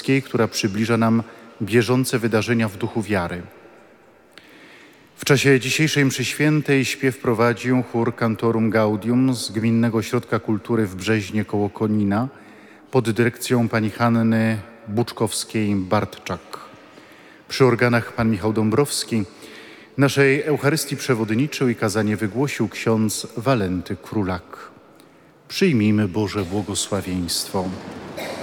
liturgickiej, która przybliża nam bieżące wydarzenia w duchu wiary. W czasie dzisiejszej mszy świętej śpiew prowadził chór Cantorum Gaudium z Gminnego Ośrodka Kultury w Brzeźnie koło Konina pod dyrekcją pani Hanny Buczkowskiej-Bartczak. Przy organach pan Michał Dąbrowski. Naszej Eucharystii przewodniczył i kazanie wygłosił ksiądz Walenty Królak. Przyjmijmy Boże błogosławieństwo.